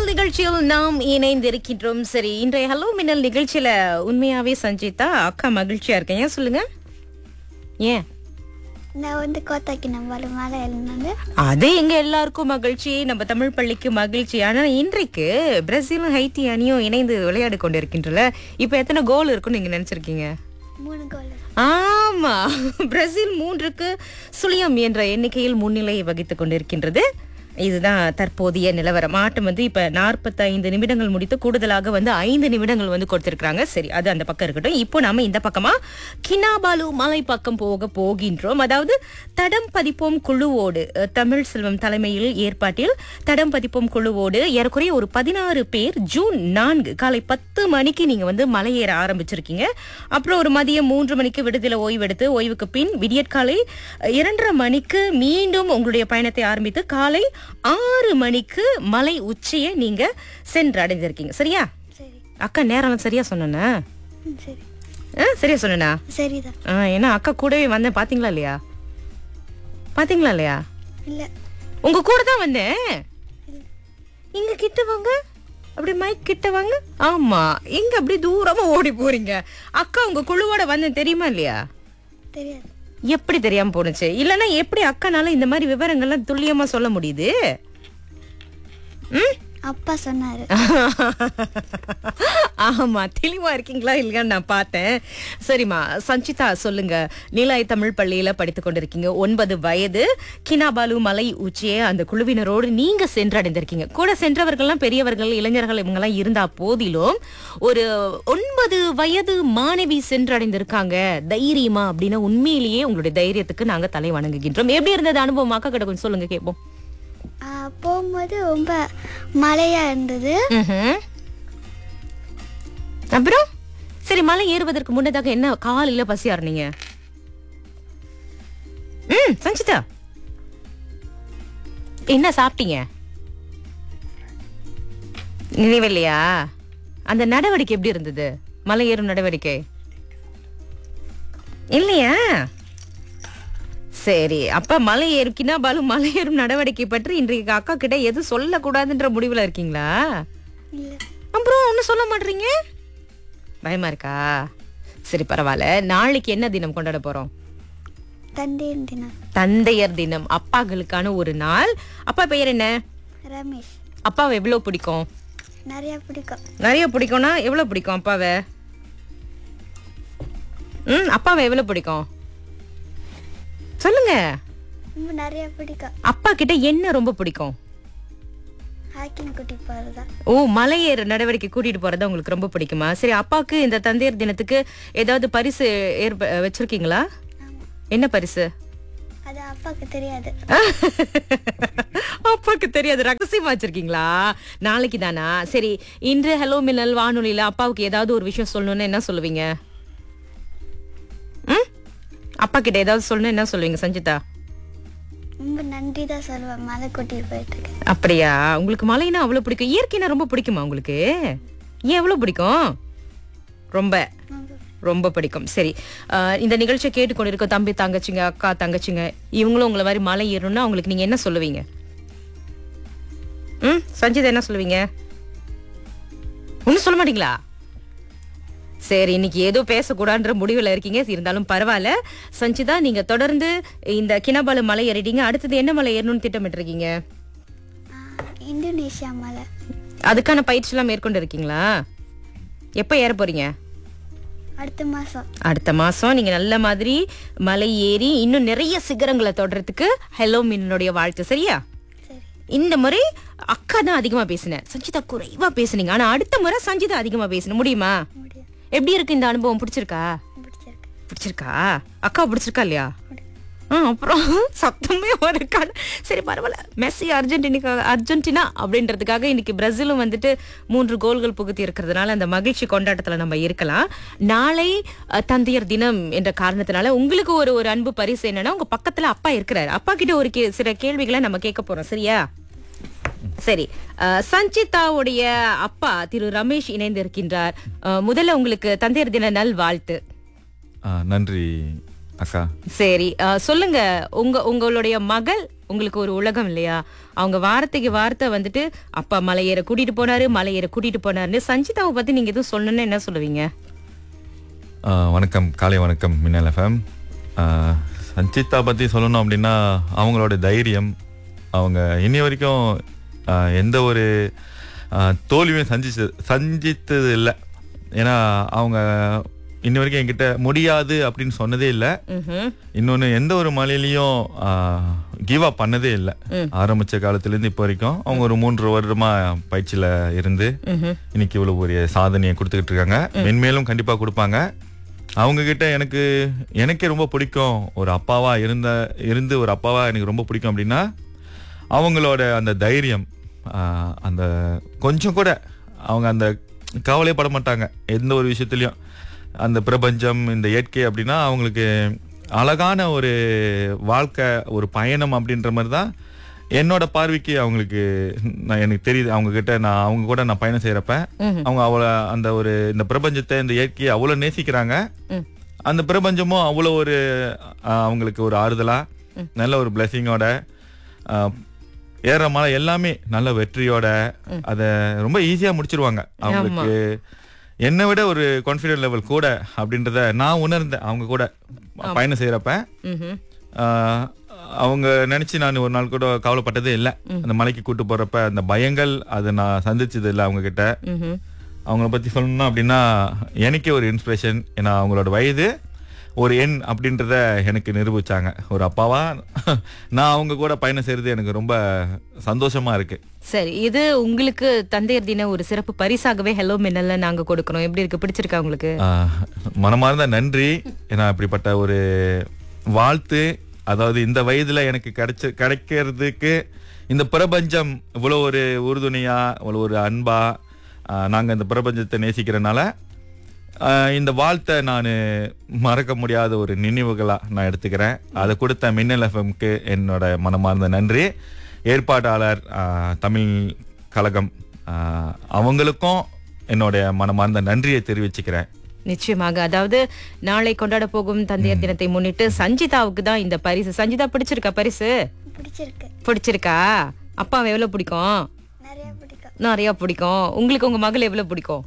மின்னல் நிகழ்ச்சியில் நாம் இணைந்திருக்கின்றோம். சரி, இன்றைய ஹலோ மின்னல் நிகழ்ச்சியில உண்மையாவே சஞ்சிதா அக்கா மகிழ்ச்சியா இருக்கேன். ஏன் சொல்லுங்க, ஏன்? நான் கோத்தாக்கி நம்மள மேலே எழுந்தாங்க. அது எங்க எல்லாருக்கும் மகிழ்ச்சி, நம்ம தமிழ் பள்ளிக்கு மகிழ்ச்சி. ஆனா இன்றைக்கு பிரேசிலும் ஹைட்டி அணியும் இணைந்து விளையாடி கொண்டிருக்கின்றன. இப்ப எத்தனை கோல் இருக்குன்னு நீங்க நினைச்சிருக்கீங்க? 3 கோல். ஆமா, பிரேசில் 3-0 என்ற எண்ணிக்கையில் முன்னிலையை வகித்துக் கொண்டிருக்கின்றது. இதுதான் தற்போதைய நிலவரம். ஆட்டம் இப்ப 45 நிமிடங்கள் முடித்து கூடுதலாக 5 நிமிடங்கள் கொடுத்திருக்காங்க. சரி, அது அந்த பக்கம் இருக்கட்டும். இப்போ நாம இந்த பக்கமா கினாபாலு மலை பக்கம் போகின்றோம். அதாவது தடம் பதிப்போம் குழுவோடு, தமிழ் செல்வம் தலைமையில் ஏற்பாட்டில் தடம் பதிப்போம் குழுவோடு ஏறக்குறைய ஒரு 16 பேர் ஜூன் 4 காலை 10 மணிக்கு நீங்க மலையேற ஆரம்பிச்சிருக்கீங்க. அப்புறம் ஒரு மதியம் 3 மணிக்கு விடுதலை ஓய்வெடுத்து, ஓய்வுக்கு பின் விடியற்காலை 2:30 மணிக்கு மீண்டும் உங்களுடைய பயணத்தை ஆரம்பித்து காலை 6 மணிக்கு மலை உச்சியை நீங்க சென்று அடைஞ்சிருக்கீங்க. சரியா? சரி. அக்கா நேரம் சரியா சொன்னா? சரி. சரியா சொன்னா? சரிதான். ஏன்னா அக்கா கூடவே வந்தேன், பாத்தீங்களா இல்லையா? பாத்தீங்களா இல்லையா? இல்ல, உங்க கூட தான் வந்தேன். இங்க கிட்ட வாங்க, அப்படி மைக் கிட்ட வாங்க. ஆமா, எங்க அப்படி தூரமா ஓடி போறீங்க? அக்கா உங்க குழுவோட வந்தேன், தெரியுமா இல்லையா? தெரியாது. எப்படி தெரியாம போனுச்சு? இல்லன்னா எப்படி அக்கானால இந்த மாதிரி விவரங்கள்லாம் துல்லியமா சொல்ல முடியுது? அப்பா சொன்னாரு. ஆமா, தெளிவா இருக்கீங்களா இல்லையான்னு நான் பார்த்தேன். சரிம்மா சஞ்சிதா, சொல்லுங்க. நீலாய் தமிழ் பள்ளியில படித்துக் கொண்டிருக்கீங்க, 9 வயது. கினாபாலு மலை உச்சியே அந்த குழுவினரோடு நீங்க சென்றடைந்திருக்கீங்க. கூட சென்றவர்கள்லாம் பெரியவர்கள், இளைஞர்கள் இவங்கெல்லாம் இருந்தா போதிலும் ஒரு 9 வயது மாணவி சென்றடைந்திருக்காங்க தைரியமா அப்படின்னா உண்மையிலேயே உங்களுடைய தைரியத்துக்கு நாங்க தலை வணங்குகின்றோம். எப்படி இருந்தது அனுபவம்? அக்கா கிட்ட கொஞ்சம் சொல்லுங்க, கேட்போம். போகும்போது ரொம்ப மழையா இருந்தது. அப்புறம் சரி, மலை ஏறுவதற்கு முன்னதாக என்ன காலையில பசி ஆறீங்க? சஞ்சிதா, என்ன சாப்பிட்டீங்க? நினைவில்லையா? அந்த நடவடிக்கை எப்படி இருந்தது? மலை ஏறும் நடவடிக்கை இல்லையா? சரி, அப்ப மலை ஏறுக்கினா பாலு மலை ஏறும் நடவடிக்கை பற்றி இன்றைக்கு அக்கா கிட்ட எதுவும் சொல்லக்கூடாதுன்ற முடிவுல இருக்கீங்களா? இல்ல. அப்புறம் ஒன்னும் சொல்ல மாட்டீங்க, பயமா இருக்கா? சரி, பரவாயில்ல. நாளைக்கு என்ன தினம் கொண்டாட போறோம்? தந்தையர் தினம். தந்தையர் தினம், அப்பாக்களுக்கான ஒரு நாள். அப்பா பெயர் என்ன? ரமேஷ். அப்பாவை எவ்வளவு பிடிக்கும்? நிறைய பிடிக்கும். நிறைய பிடிக்கும்னா எவ்வளவு பிடிக்கும் அப்பாவை? அப்பாவை எவ்வளவு பிடிக்கும் சொல்லுங்க. ரொம்ப நிறைய பிடிக்கும். அப்பா கிட்ட என்ன ரொம்ப பிடிக்கும்? ஹாக்கிங் கூட்டி போறதா. ஓ, மலையேற நடவடிக்கை கூட்டிட்டு போறதா உங்களுக்கு ரொம்ப பிடிக்குமா? சரி, அப்பாவுக்கு இந்த தந்தையர் தினத்துக்கு ஏதாவது பரிசு வச்சிருக்கீங்களா? என்ன பரிசு? அது அப்பாக்கு தெரியாது. அப்பாக்கு தெரியாது, ரகசியமா வச்சிருக்கீங்களா? நாளைக்கு தானா? சரி, இன்று ஹலோ மின்னல் வானொலியில அப்பாவுக்கு ஏதாவது ஒரு விஷயம் சொல்லணும்னு என்ன சொல்லுவீங்க? அப்பா கிட்ட ஏதாவது சொல்லணும், என்ன சொல்லுவீங்க சஞ்சிதா? ரொம்ப நன்றி தான் சொல்லுவேன், மலை கூட்டிட்டு போயிட்டு. அப்படியா? உங்களுக்கு மலைனா அவ்வளவு பிடிக்கும்? இயற்கைனா ரொம்ப பிடிக்குமா உங்களுக்கு? ஏன் எவ்வளவு பிடிக்கும்? ரொம்ப ரொம்ப பிடிக்கும். சரி, இந்த நிகழ்ச்சியை கேட்டுக்கொண்டிருக்க தம்பி தங்கச்சிங்க, அக்கா தங்கச்சிங்க, இவங்களும் உங்களை மாதிரி மலை ஏறணும்னா அவங்களுக்கு நீங்க என்ன சொல்லுவீங்க? சஞ்சிதா என்ன சொல்லுவீங்க? ஒன்னும் சொல்ல மாட்டீங்களா? சரி, இன்னைக்கு ஏதோ பேசக்கூடாதுன்ற முடிவுல இருக்கீங்க. இருந்தாலும் பரவாயில்ல. சஞ்சிதா, நீங்க தொடர்ந்து இந்த கினாபாலு மலை ஏறிட்டீங்க. அடுத்தது என்ன மலை ஏறணும்னு திட்டமிட்டு இருக்கீங்க? இந்தோனேஷியா மலை. அதுக்கான பயிற்சி எல்லாம் மேற்கொண்டு இருக்கீங்களா? எப்ப ஏற போறீங்க? அடுத்த மாசம். அடுத்த மாசம் நீங்க நல்ல மாதிரி மலை ஏறி இன்னும் நிறைய சிகரங்களை தொடர்றதுக்கு ஹலோ மின்னலுடைய வாழ்த்து. சரியா? இந்த முறை அக்கா தான் அதிகமா பேசினேன், சஞ்சிதா குறைவா பேசுனீங்க. ஆனா அடுத்த முறை சஞ்சிதா அதிகமா பேசணும், முடியுமா? எப்படி இருக்கு இந்த அனுபவம்? பிடிச்சிருக்கா? பிடிச்சிருக்கா? அக்கா பிடிச்சிருக்கா இல்லையா? அப்புறம் சத்தமே ஒரு கால. சரி, பரவாயில்ல. மெஸ்ஸி அர்ஜென்டினா அப்படின்றதுக்காக இன்னைக்கு பிரேசிலும் 3 கோல்கள் புகுத்தி இருக்கிறதுனால அந்த மகிழ்ச்சி கொண்டாட்டத்துல நம்ம இருக்கலாம். நாளை தந்தையர் தினம் என்ற காரணத்தினால உங்களுக்கு ஒரு அன்பு பரிசு என்னன்னா, உங்க பக்கத்துல அப்பா இருக்கிறாரு. அப்பா கிட்ட ஒரு சில கேள்விகளை நம்ம கேட்க போறோம். சரியா? சரி, சஞ்சிதாவுடைய அப்பா திரு ரமேஷ் இணைந்து இருக்கின்றார். முதல்ல உங்களுக்கு தந்தையர் தின நல் வாழ்த்து. நன்றி அக்கா. சரி, சொல்லுங்க, உங்களுடைய மகள் உங்களுக்கு ஒரு உலகம் இல்லையா? அவங்க வார்த்தைக்கு வார்த்தை வந்துட்டு அப்பா மலை ஏற கூட்டிட்டு போனாருன்னு சஞ்சிதாவை பத்தி நீங்க எதுவும் சொல்லணும்னு என்ன சொல்லுவீங்க? வணக்கம், காலை வணக்கம் மின்னல் எஃப்எம். சஞ்சிதா பற்றி சொல்லணும் அப்படின்னா அவங்களோட தைரியம், அவங்க இனி வரைக்கும் எந்த ஒரு தோல்வியும் சந்தித்தது இல்லை. ஏன்னா அவங்க இன்னி வரைக்கும் என்கிட்ட முடியாது அப்படின்னு சொன்னதே இல்லை. இன்னொன்று, எந்த ஒரு மலையிலையும் கிவ் அப் பண்ணதே இல்லை. ஆரம்பிச்ச காலத்துலேருந்து இப்போ வரைக்கும் அவங்க ஒரு 3 வருடமா பயிற்சியில் இருந்து இன்னைக்கு இவ்வளோ ஒரு சாதனையை கொடுத்துக்கிட்டு இருக்காங்க. மென்மேலும் கண்டிப்பாக கொடுப்பாங்க. அவங்க கிட்ட எனக்கே ரொம்ப பிடிக்கும், ஒரு அப்பாவா இருந்து ஒரு அப்பாவா எனக்கு ரொம்ப பிடிக்கும் அப்படின்னா அவங்களோட அந்த தைரியம், அந்த கொஞ்சம் கூட அவங்க அந்த கவலையே பட மாட்டாங்க எந்த ஒரு விஷயத்துலையும். அந்த பிரபஞ்சம், இந்த இயற்கை அப்படின்னா அவங்களுக்கு அழகான ஒரு வாழ்க்கை, ஒரு பயணம் அப்படின்ற மாதிரி தான் என்னோட பார்வைக்கு அவங்களுக்கு எனக்கு தெரியுது. அவங்க கிட்ட அவங்க கூட நான் பயணம் செய்யறப்ப அவங்க அவ்வளோ அந்த ஒரு இந்த பிரபஞ்சத்தை, இந்த இயற்கையை அவ்வளோ நேசிக்கிறாங்க. அந்த பிரபஞ்சமும் அவ்வளோ ஒரு அவங்களுக்கு ஒரு ஆறுதலா, நல்ல ஒரு பிளெஸிங்கோட, ஏற மலை எல்லாமே நல்ல வெற்றியோட அதை ரொம்ப ஈஸியா முடிச்சிருவாங்க. அவங்களுக்கு என்னை விட ஒரு கான்ஃபிடென்ட் லெவல் கூட அப்படின்றத நான் உணர்ந்தேன் அவங்க கூட பயணம் செய்யறப்ப. அவங்க நினைச்சு நான் ஒரு நாள் கூட கவலைப்பட்டதே இல்லை. அந்த மலைக்கு கூட்டு போறப்ப அந்த பயங்கள் அதை நான் சந்திச்சது இல்லை அவங்க கிட்ட. அவங்கள பத்தி சொல்லணும்னா அப்படின்னா எனக்கே ஒரு இன்ஸ்பிரேஷன். ஏன்னா அவங்களோட வயது ஒரு எண் அப்படின்றத எனக்கு நிரூபிச்சாங்க. ஒரு அப்பாவா நான் அவங்க கூட பயணம் செய்யறது எனக்கு ரொம்ப சந்தோஷமா இருக்கு. சரி, இது உங்களுக்கு தந்தையர் தின ஒரு சிறப்பு பரிசாகவே ஹலோ மின்னல்ல நாங்க கொடுக்கறோம். எப்படி இருக்கு, பிடிச்சிருக்கா உங்களுக்கு? மனமார்ந்த நன்றி. ஏன்னா இப்படிப்பட்ட ஒரு வாழ்த்து, அதாவது இந்த வயதுல எனக்கு கிடைக்கிறதுக்கு இந்த பிரபஞ்சம் இவ்வளோ ஒரு உறுதுணையா, இவ்வளோ ஒரு அன்பா நாங்க இந்த பிரபஞ்சத்தை நேசிக்கிறனால இந்த வாழ்த்தை நான் மறக்க முடியாத ஒரு நினைவுகளா நான் எடுத்துக்கிறேன். அதை கொடுத்த மின்னல் எஃப்எம்க்கு என்னோட மனமார்ந்த நன்றி. ஏற்பாட்டாளர் தமிழ் கழகம் அவங்களுக்கும் என்னோட மனமார்ந்த நன்றியை தெரிவிச்சுக்கிறேன். நிச்சயமாக. அதாவது நாளை கொண்டாட போகும் தந்தையர் தினத்தை முன்னிட்டு சஞ்சிதாவுக்கு தான் இந்த பரிசு. சஞ்சிதா, பிடிச்சிருக்கா பரிசு? பிடிச்சிருக்கா? அப்பாவை எவ்வளவு பிடிக்கும்? நிறைய பிடிக்கும். உங்களுக்கு உங்க மகள் எவ்வளவு பிடிக்கும்?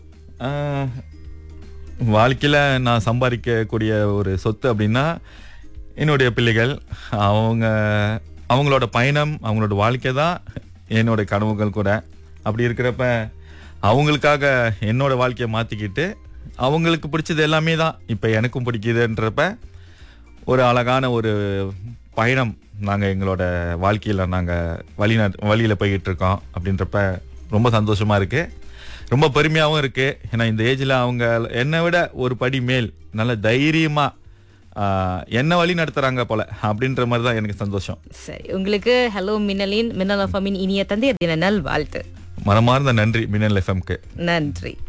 வாழ்க்கையில நான் சம்பாதிக்கக்கூடிய ஒரு சொத்து அப்படின்னா என்னுடைய பிள்ளைகள். அவங்களோட பயணம், அவங்களோட வாழ்க்கை தான் என்னோட கனவுகள் கூட. அப்படி இருக்கிறப்ப அவங்களுக்காக என்னோட வாழ்க்கையை மாத்திக்கிட்டு அவங்களுக்கு பிடிச்சது எல்லாமே தான் இப்ப எனக்கும் பிடிக்குதுன்றப்ப ஒரு அழகான ஒரு பயணம் நாங்க எங்களோட வாழ்க்கையில நாங்க வழியில போய்கிட்டு இருக்கோம். அப்படின்றப்ப ரொம்ப சந்தோஷமா இருக்கு, ரொம்ப பெருமையாகவும் இருக்கு. ஏன்னா இந்த ஏஜ்ல அவங்க என்னை விட ஒரு படி மேல் நல்ல தைரியமா என்ன வழி நடத்துறாங்க போல அப்படின்ற மாதிரி தான் எனக்கு சந்தோஷம். சரி, உங்களுக்கு ஹலோ மின்னல் எஃப்எம்மின் இனிய தந்தையர் தின நல் வாழ்த்து. மனமார்ந்த நன்றி மின்னல் எஃப்எம்க்கு. நன்றி.